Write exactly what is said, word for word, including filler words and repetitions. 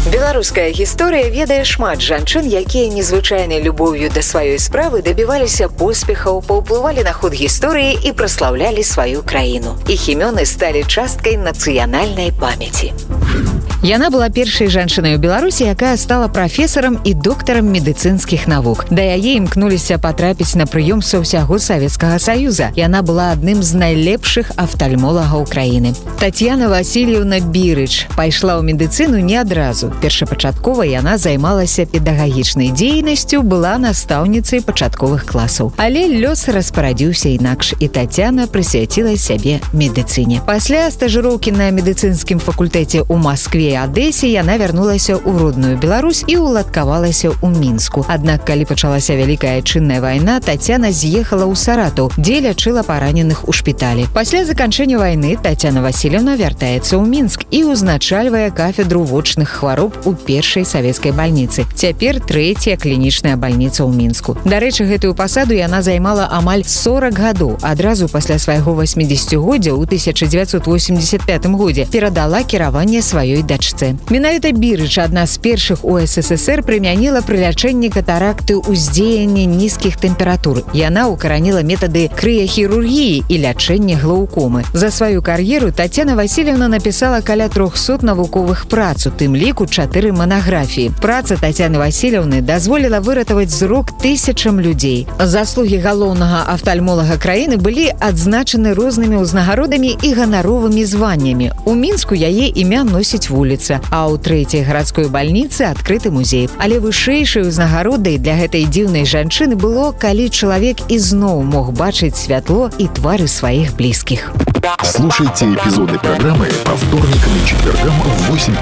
Беларуская гісторыя ведае шмат жанчын, якія незвычайнай любоўю да сваёй справы дабіваліся поспехаў, паўплывалі на ход гісторыі і праслаўлялі сваю краіну. Іх імёны сталі часткай нацыянальнай памяці. Яна была першай жанчынай у Беларусі, якая стала прафесарам і доктарам медыцынскіх навук. Да яе імкнуліся патрапіць на прыём са ўсяго Савецкага Саюза. Яна была адным з найлепшых афтальмолагаў краіны. Тацьяна Васильевна Бірыч пайшла ў медыцыну не адразу. Першапачаткова яна займалася педагагічнай дзейнасцю, была настаўніцай пачатковых класаў. Але лёс распарадзіўся інакш, і Тацьяна прысвяціла сябе медыцыне. Пасля стажыроўкі на медыцынскім факультэце ў Маскве і Адэсе яна вярнулася ў родную Беларусь і уладкавалася ў Мінску. Аднак, калі пачалася вялікая адчынная вайна, Тацьяна з'ехала ў Саратаў, дзе лячыла параненых у шпіталі. Пасля заканчэння вайны Тацьяна Васильевна вяртаецца ў Мінск і ўзначальвае кафедру вочных хвароб у першай савецкай бальніцы. Цяпер трэцяя клінічная бальніца ў Мінску. Дарэчы, гэтую пасаду яна займала амаль сорак гадоў. Адразу пасля свайго васьмідзесяцігоддзя ў тысяча дзевяцьсот восемьдесят пятым годзе перадала кіраванне сваёй дачцы. Менавіта Бірыч, адна з першых у СССР, прымяніла пры лячэнні катаракты ўздзеяння нізкіх тэмператур. Яна ўкараніла метады крыяхірургіі і лячэння глаўкомы. За сваю кар'еру Тацьяна Васильевна напісала каля трохсот навуковых прац, у тым ліку чатыры манаграфіі. Праца Тацьяны Васильевны дазволіла выратаваць зрок тысячам людзей. Заслугі галоўнага афтальмолага краіны былі адзначаны рознымі ўзнагародамі і ганаровымі званнямі. У Мінску яе імя носіць вуліца, а ў трэцяй гарадской бальніцы адкрыты музей. Але вышэйшай узнагародай для гэтай дзіўнай жанчыны было, калі чалавек ізноў мог бачыць святло і твары сваіх блізкіх. Слушайте эпизоды программы по вторникам и четвергам в восемь